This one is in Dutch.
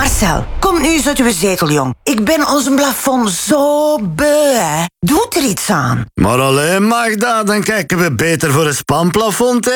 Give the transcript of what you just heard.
Marcel, kom nu eens uit uw zetel, jong. Ik ben ons plafond zo beu, hè. Doe er iets aan. Maar alleen Magda, dan kijken we beter voor een spanplafond, hè.